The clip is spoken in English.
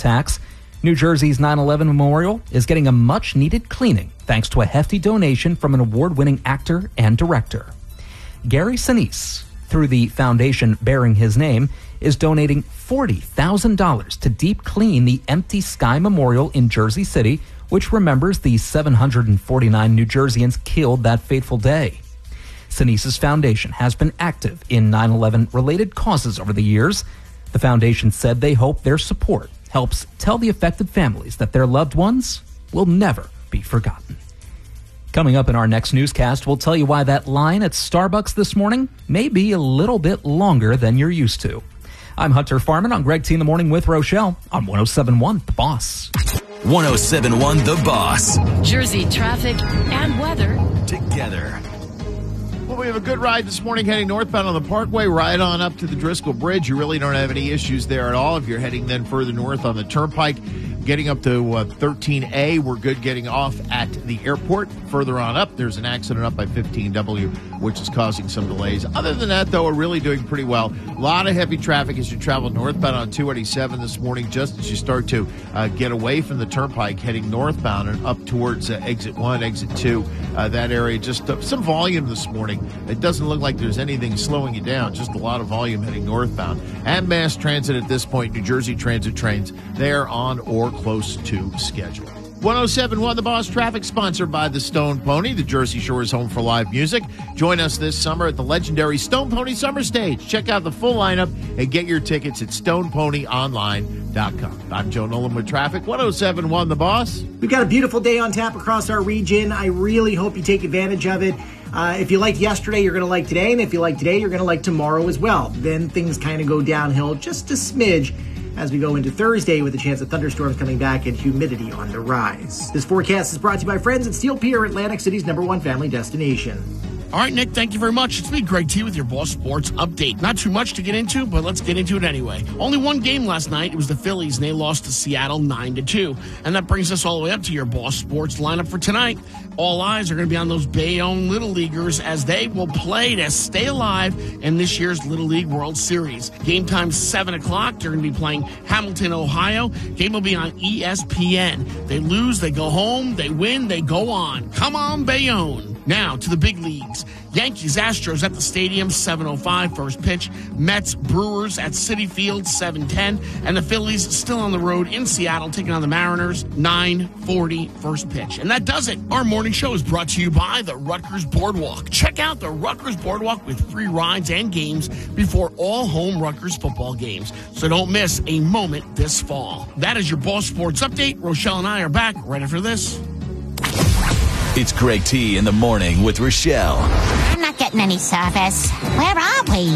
attacks. New Jersey's 9/11 Memorial is getting a much-needed cleaning thanks to a hefty donation from an award-winning actor and director. Gary Sinise, through the foundation bearing his name, is donating $40,000 to deep clean the Empty Sky Memorial in Jersey City, which remembers the 749 New Jerseyans killed that fateful day. Sinise's foundation has been active in 9/11-related causes over the years. The foundation said they hope their support helps tell the affected families that their loved ones will never be forgotten. Coming up in our next newscast, we'll tell you why that line at Starbucks this morning may be a little bit longer than you're used to. I'm Hunter Farman on Greg T in the Morning with Rochelle on 107.1 The Boss. 107.1 The Boss. Jersey traffic and weather Together. Well, we have a good ride this morning heading northbound on the Parkway, right on up to the Driscoll Bridge. You really don't have any issues there at all. If you're heading then further north on the Turnpike, getting up to 13A, we're good getting off at the airport. Further on up, there's an accident up by 15W, which is causing some delays. Other than that, though, we're really doing pretty well. A lot of heavy traffic as you travel northbound on 287 this morning, just as you start to get away from the Turnpike, heading northbound and up towards exit 1, exit 2, that area. Just some volume this morning. It doesn't look like there's anything slowing you down, just a lot of volume heading northbound. And mass transit at this point, New Jersey Transit trains, they're on or close to schedule. 107.1 The Boss traffic, sponsored by the Stone Pony, the Jersey Shore's home for live music. Join us this summer at the legendary Stone Pony Summer Stage. Check out the full lineup and get your tickets at stoneponyonline.com. I'm Joe Nolan with traffic. 107.1 The Boss. We've got a beautiful day on tap across our region. I really hope you take advantage of it. If you liked yesterday, you're going to like today. And if you like today, you're going to like tomorrow as well. Then things kind of go downhill just a smidge as we go into Thursday with a chance of thunderstorms coming back and humidity on the rise. This forecast is brought to you by friends at Steel Pier, Atlantic City's #1 family destination. All right, Nick, thank you very much. It's me, Greg T, with your Boss Sports Update. Not too much to get into, but let's get into it anyway. Only one game last night. It was the Phillies, and they lost to Seattle 9-2. And that brings us all the way up to your Boss Sports lineup for tonight. All eyes are going to be on those Bayonne Little Leaguers as they will play to stay alive in this year's Little League World Series. Game time 7 o'clock. They're going to be playing Hamilton, Ohio. Game will be on ESPN. They lose, they go home. They win, they go on. Come on, Bayonne. Now to the big leagues. Yankees, Astros at the stadium, 7:05 first pitch. Mets, Brewers at Citi Field, 7:10. And the Phillies still on the road in Seattle, taking on the Mariners, 9:40 first pitch. And that does it. Our morning show is brought to you by the Rutgers Boardwalk. Check out the Rutgers Boardwalk with free rides and games before all home Rutgers football games. So don't miss a moment this fall. That is your Boss Sports Update. Rochelle and I are back right after this. It's Greg T in the Morning with Rochelle. I'm not getting any service. Where are we?